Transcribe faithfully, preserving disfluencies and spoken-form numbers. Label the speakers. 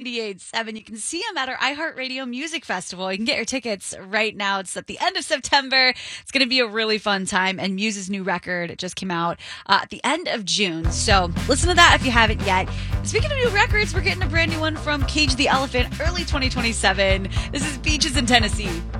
Speaker 1: ninety-eight point seven. You can see him at our iHeartRadio Music Festival. You can get your tickets right now. It's at the end of September. It's going to be a really fun time. And Muse's new record just came out uh, at the end of June. So listen to that if you haven't yet. Speaking of new records, we're getting a brand new one from Cage the Elephant, early twenty twenty-seven. This is Beaches in Tennessee.